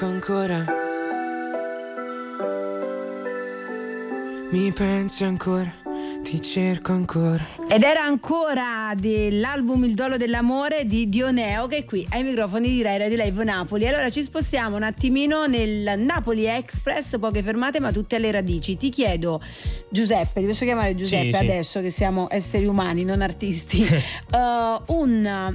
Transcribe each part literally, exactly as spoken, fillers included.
Ancora mi pensi ancora, ti cerco ancora. Ed era ancora dell'album Il Duolo dell'amore di Dioneo, che è qui ai microfoni di Rai Radio Live Napoli. Allora ci spostiamo un attimino nel Napoli Express, poche fermate ma tutte alle radici. Ti chiedo, Giuseppe, ti posso chiamare Giuseppe, sì, adesso sì, che siamo esseri umani, non artisti, uh, un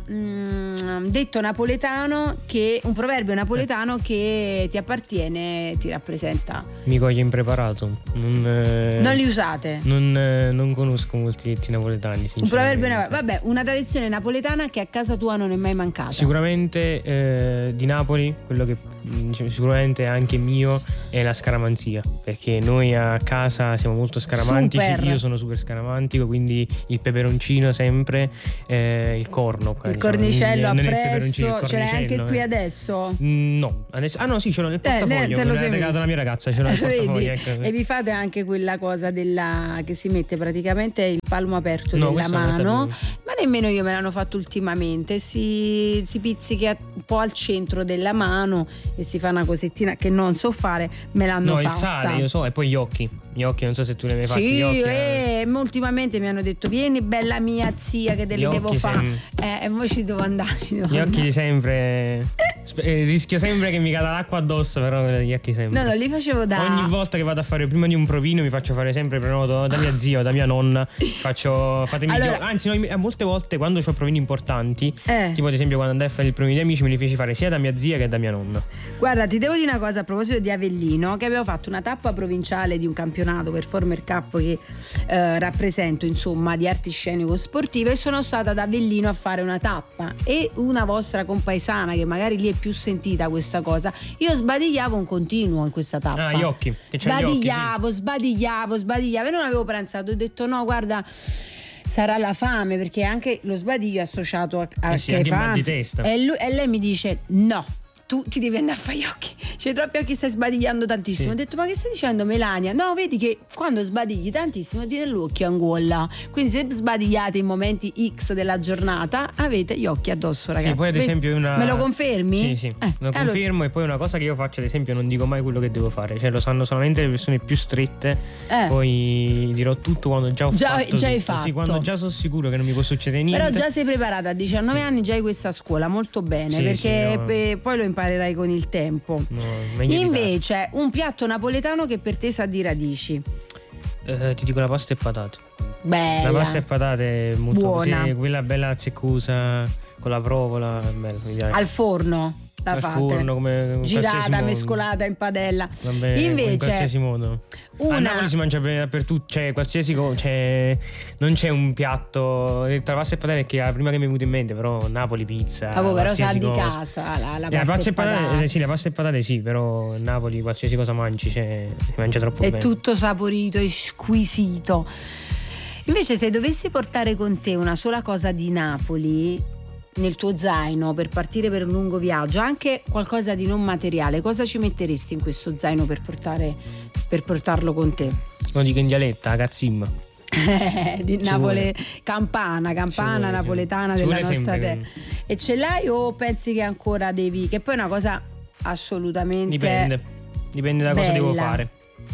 mm, detto napoletano, che un proverbio napoletano che ti appartiene, ti rappresenta. Mi coglie impreparato. Non, eh, non li usate? Non, eh, non conosco molti detti napoletani. Un proverbio napoletano, vabbè, una tradizione napoletana che a casa tua non è mai mancata. Sicuramente eh, di Napoli, quello che diciamo, sicuramente anche mio è la scaramanzia, perché noi a casa siamo molto scaramantici. Super. Io sono super scaramantico, quindi il peperoncino sempre, eh, il corno, il diciamo, cornicello appresso, ce l'hai anche qui eh. adesso? Mm, no, adesso, ah no sì, ce l'ho nel portafoglio, eh, me l'ha regalato la mia ragazza, ce l'ho nel portafoglio, ecco. E vi fate anche quella cosa della che si mette praticamente il palmo aperto no, della mano, ma nemmeno io me l'hanno fatto ultimamente. Si, si pizzica un po' al centro della mano e si fa una cosettina che non so fare, me l'hanno no, fatta. No, il sale, io so, e poi gli occhi. Gli occhi, non so se tu ne hai sì, fatti gli occhi. Sì, eh. ultimamente mi hanno detto vieni bella mia zia che te li devo fare. Sem- eh, e poi ci devo andare. Ci devo gli andare. occhi sempre. Rischio sempre che mi cada l'acqua addosso, però gli occhi sempre. No, no, li facevo da. Ogni volta che vado a fare prima di un provino mi faccio fare sempre prenoto da mia zia o da mia nonna. Faccio. Fatemi allora, gli occhi. Anzi, no, molte volte quando ho provini importanti, eh. tipo ad esempio quando andai a fare il provino di amici, me li feci fare sia da mia zia che da mia nonna. Guarda, ti devo dire una cosa a proposito di Avellino, che avevo fatto una tappa provinciale di un campionato Performer Cup che eh, rappresento, insomma, di arti scenico sportive, e sono stata ad Avellino a fare una tappa, e una vostra compaesana, che magari lì è più sentita questa cosa, io sbadigliavo un continuo in questa tappa. Ah, gli occhi. Che sbadigliavo, gli occhi, sì. sbadigliavo, sbadigliavo e non avevo pranzato, ho detto no, guarda, sarà la fame, perché anche lo sbadiglio è associato a, a eh sì, anche mal di testa. E, lui, e lei mi dice no, tu ti devi andare a fare gli occhi, c'hai troppi occhi, stai sbadigliando tantissimo. Sì. Ho detto ma che stai dicendo, Melania? No, vedi che quando sbadigli tantissimo ti viene l'occhio angola, quindi se sbadigliate in momenti X della giornata avete gli occhi addosso, ragazzi. Sì, poi ad esempio una... me lo confermi? Sì, sì, eh, lo confermo. Allora... E poi una cosa che io faccio, ad esempio, non dico mai quello che devo fare, cioè lo sanno solamente le persone più strette. eh. Poi dirò tutto quando già ho già, fatto già tutto. Hai fatto. Sì, quando già sono sicuro che non mi può succedere niente. Però già sei preparata, a diciannove anni già hai questa scuola, molto bene, sì, perché sì, no. pe- poi lo imparerai con il tempo. No, invece un piatto napoletano che per te sa di radici. Eh, ti dico la pasta e patate. Bella. La pasta e patate è molto buona. Sì, quella bella azzeccosa con la provola, bella, mi piace. Al forno la al fate. forno, come girata, mescolata in padella. Vabbè, invece in qualsiasi modo. Una... A Napoli si mangia per, per tutto, cioè qualsiasi cosa, cioè, non c'è un piatto. Ho detto la pasta e patate perché è la prima che mi è venuta in mente, però Napoli pizza. Ah, però sa di cosa. casa la, la eh, pasta, pasta e patate. patate. Sì, la pasta e patate sì, però Napoli qualsiasi cosa mangi, cioè, si mangia troppo è bene. È tutto saporito e squisito. Invece se dovessi portare con te una sola cosa di Napoli nel tuo zaino per partire per un lungo viaggio, anche qualcosa di non materiale, cosa ci metteresti in questo zaino per portare per portarlo con te? Lo dico in dialetta, cazzimma. Di Napoli, campana, campana napoletana della nostra terra. E ce l'hai o pensi che ancora devi? Che poi è una cosa assolutamente dipende. Dipende da cosa bella. Devo fare.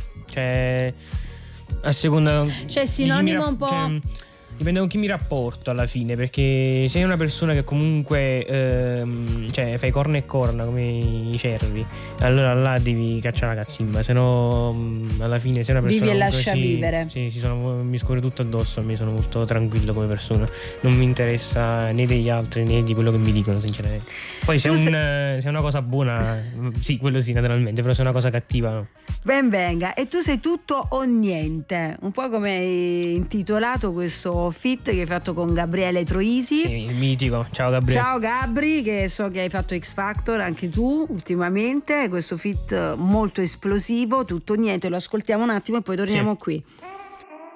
Cioè a seconda. Cioè sinonimo un po'. Cioè, dipende con chi mi rapporto alla fine, perché sei una persona che comunque ehm, cioè fai corna e corna come i cervi, allora là devi cacciare la cazzimma, se no alla fine sei una persona vivi e lascia sì, vivere. Sì, sì, sono, mi scorre tutto addosso, mi sono molto tranquillo come persona, non mi interessa né degli altri né di quello che mi dicono sinceramente. Poi se, un, sei... se è una cosa buona sì, quello sì naturalmente, però se è una cosa cattiva no. Ben venga. E tu sei tutto o niente, un po' come hai intitolato questo fit che hai fatto con Gabriele Troisi. Sì, il mitico. Ciao Gabriele. Ciao Gabri, che so che hai fatto X Factor anche tu ultimamente, questo fit molto esplosivo, tutto o niente, lo ascoltiamo un attimo e poi torniamo sì. qui.